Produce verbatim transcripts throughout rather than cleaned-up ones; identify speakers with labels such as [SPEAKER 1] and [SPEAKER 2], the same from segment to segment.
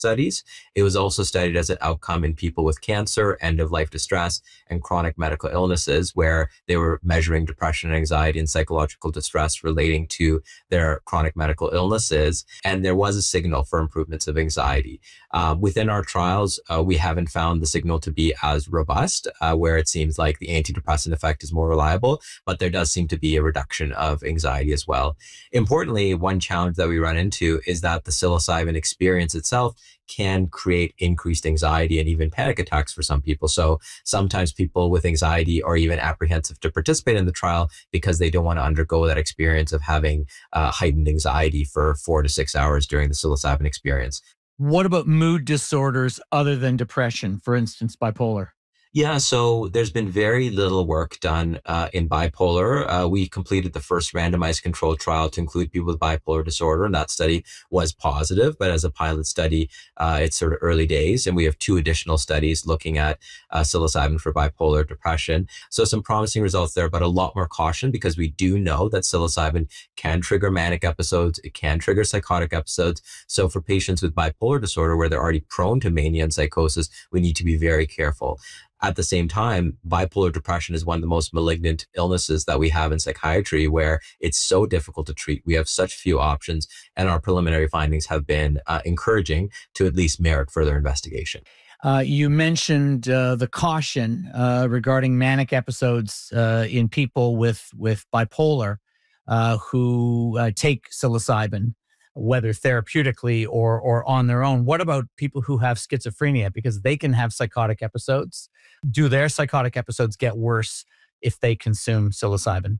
[SPEAKER 1] studies. It was also studied as an outcome in people with cancer, end-of-life distress, and chronic medical illnesses, where they were measuring depression and anxiety and psychological distress relating to their chronic medical illnesses. And there was a signal for improvements of anxiety. Uh, within our trials, uh, we haven't found the signal to be as robust, uh, where it seems like the antidepressant effect is more reliable, but there does seem to be a reduction of anxiety as well. Importantly, one challenge that we run into is that the psilocybin experience itself can create increased anxiety and even panic attacks for some people. So sometimes people with anxiety are even apprehensive to participate in the trial because they don't want to undergo that experience of having uh, heightened anxiety for four to six hours during the psilocybin experience.
[SPEAKER 2] What about mood disorders other than depression, for instance, bipolar?
[SPEAKER 1] Yeah, so there's been very little work done uh, in bipolar. Uh, we completed the first randomized controlled trial to include people with bipolar disorder, and that study was positive. But as a pilot study, uh, it's sort of early days, and we have two additional studies looking at uh, psilocybin for bipolar depression. So some promising results there, but a lot more caution because we do know that psilocybin can trigger manic episodes. It can trigger psychotic episodes. So for patients with bipolar disorder, where they're already prone to mania and psychosis, we need to be very careful. At the same time, bipolar depression is one of the most malignant illnesses that we have in psychiatry, where it's so difficult to treat. We have such few options, and our preliminary findings have been uh, encouraging to at least merit further investigation.
[SPEAKER 2] Uh, you mentioned uh, the caution uh, regarding manic episodes uh, in people with, with bipolar uh, who uh, take psilocybin, whether therapeutically or or on their own. What about people who have schizophrenia? Because they can have psychotic episodes. Do their psychotic episodes get worse if they consume psilocybin?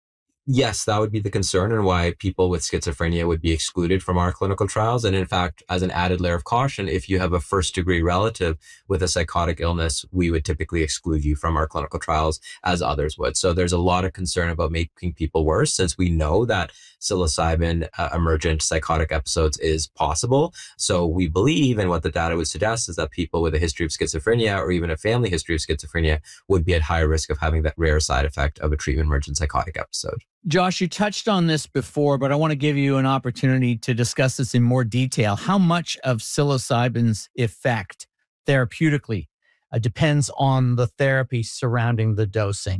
[SPEAKER 1] Yes, that would be the concern, and why people with schizophrenia would be excluded from our clinical trials. And in fact, as an added layer of caution, if you have a first degree relative with a psychotic illness, we would typically exclude you from our clinical trials as others would. So there's a lot of concern about making people worse, since we know that psilocybin uh, emergent psychotic episodes is possible. So we believe, and what the data would suggest, is that people with a history of schizophrenia or even a family history of schizophrenia would be at higher risk of having that rare side effect of a treatment emergent psychotic episode.
[SPEAKER 2] Josh, you touched on this before, but I want to give you an opportunity to discuss this in more detail. How much of psilocybin's effect therapeutically uh, depends on the therapy surrounding the dosing?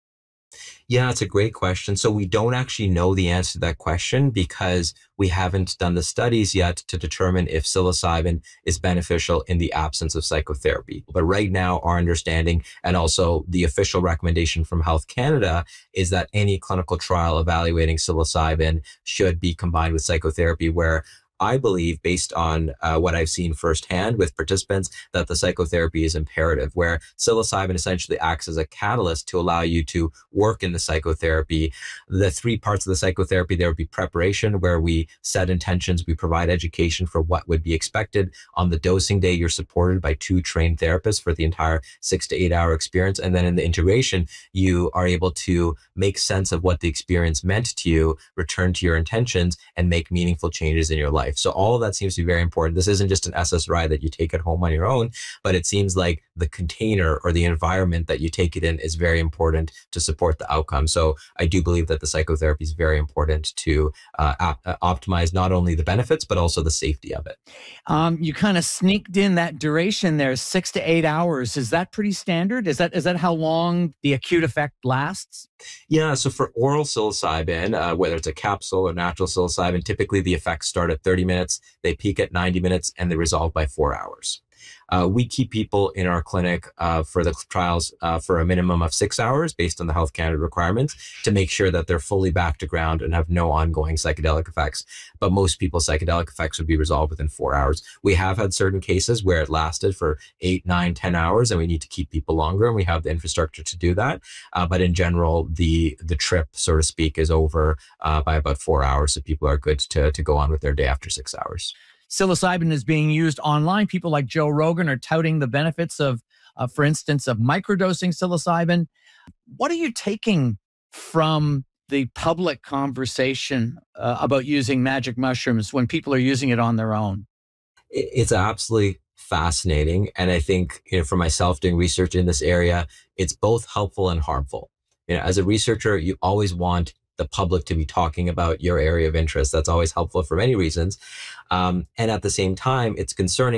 [SPEAKER 1] Yeah, it's a great question. So we don't actually know the answer to that question because we haven't done the studies yet to determine if psilocybin is beneficial in the absence of psychotherapy. But right now, our understanding, and also the official recommendation from Health Canada, is that any clinical trial evaluating psilocybin should be combined with psychotherapy, where I believe, based on uh, what I've seen firsthand with participants, that the psychotherapy is imperative, where psilocybin essentially acts as a catalyst to allow you to work in the psychotherapy. The three parts of the psychotherapy, there would be preparation, where we set intentions, we provide education for what would be expected. On the dosing day, you're supported by two trained therapists for the entire six to eight hour experience. And then in the integration, you are able to make sense of what the experience meant to you, return to your intentions, and make meaningful changes in your life. So all of that seems to be very important. This isn't just an S S R I that you take at home on your own, but it seems like the container or the environment that you take it in is very important to support the outcome. So I do believe that the psychotherapy is very important to uh, op- optimize not only the benefits, but also the safety of it.
[SPEAKER 2] Um, you kind of sneaked in that duration there, six to eight hours. Is that pretty standard? Is that is that how long the acute effect lasts?
[SPEAKER 1] Yeah, so for oral psilocybin, uh, whether it's a capsule or natural psilocybin, typically the effects start at thirty minutes, they peak at ninety minutes, and they resolve by four hours. Uh, we keep people in our clinic uh, for the trials uh, for a minimum of six hours based on the Health Canada requirements to make sure that they're fully back to ground and have no ongoing psychedelic effects. But most people's psychedelic effects would be resolved within four hours. We have had certain cases where it lasted for eight, nine, ten hours, and we need to keep people longer, and we have the infrastructure to do that. Uh, but in general, the the trip, so to speak, is over uh, by about four hours, so people are good to, to go on with their day after six hours.
[SPEAKER 2] Psilocybin is being used online. People like Joe Rogan are touting the benefits of, uh, for instance, of microdosing psilocybin. What are you taking from the public conversation uh, about using magic mushrooms when people are using it on their own?
[SPEAKER 1] It's absolutely fascinating. And I think, you know, for myself doing research in this area, it's both helpful and harmful. You know, as a researcher, you always want the public to be talking about your area of interest. That's always helpful for many reasons. Um, and at the same time, it's concerning